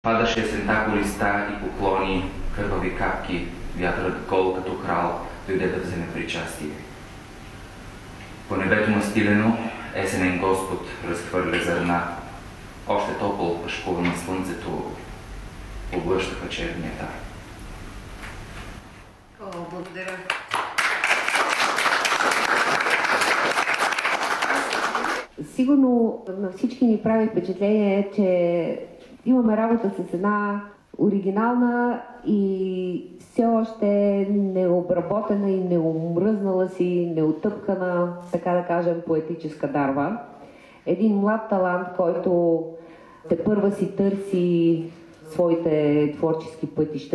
Падаше есента по листа и поклони, кървави капки, вятърът гол като крал дойде да вземе причастие. По небето настилено, есенен Господ разхвърля зърна, още топъл пашкува на слънцето, облъщаха черния дар. Благодаря. Сигурно на всички ни прави впечатление, че имаме работа с една оригинална и все още необработена и неомръзнала си, неотъпкана, така да кажем, поетическа дарва. Един млад талант, който тепърва си търси своите творчески пътища.